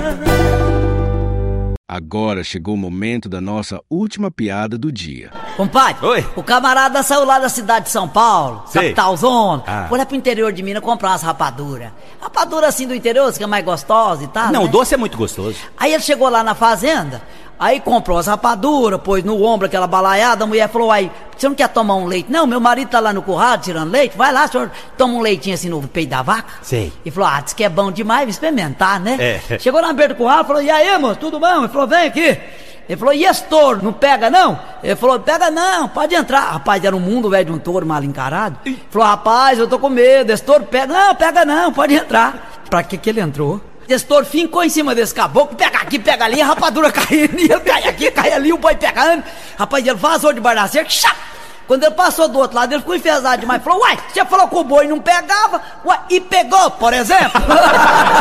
Agora chegou o momento da nossa última piada do dia. Compadre, Oi. o camarada saiu lá da cidade de São Paulo, Sei. capitalzona, foi lá pro interior de Minas comprar umas rapaduras. Rapadura assim do interior, que é mais gostosa e tal, Não, né? o doce é muito gostoso. Aí ele chegou lá na fazenda, aí comprou as rapaduras, pôs no ombro aquela balaiada, a mulher falou, aí, você não quer tomar um leite? Não, meu marido tá lá no currado tirando leite, vai lá, senhor, toma um leitinho assim no peito da vaca. Sei. E falou, diz que é bom demais, vou experimentar, né? É. Chegou na beira do currado, falou, e aí, moço, tudo bom? Ele falou, vem aqui. Ele falou, e esse touro, não pega não? Ele falou, pega não, pode entrar. Rapaz, era um mundo velho de um touro mal encarado. Ele falou, rapaz, eu tô com medo, esse touro pega. Não, pega não, pode entrar. Pra que ele entrou? Esse touro ficou em cima desse caboclo, pega aqui, pega ali, a rapadura caindo, e ele cai aqui, cai ali, o boi pegando. Rapaz, ele vazou debaixo da cerca, chá! Quando ele passou do outro lado, ele ficou enfesado demais. Falou, uai, você falou que o boi não pegava, uai, e pegou, por exemplo.